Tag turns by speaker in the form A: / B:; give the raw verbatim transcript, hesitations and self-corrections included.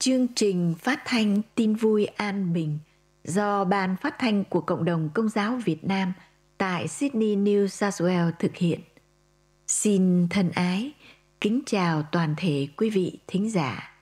A: Chương trình phát thanh Tin vui an bình do Ban Phát thanh của Cộng đồng Công giáo Việt Nam tại Sydney, New South Wales thực hiện. Xin thân ái, kính chào toàn thể quý vị thính giả.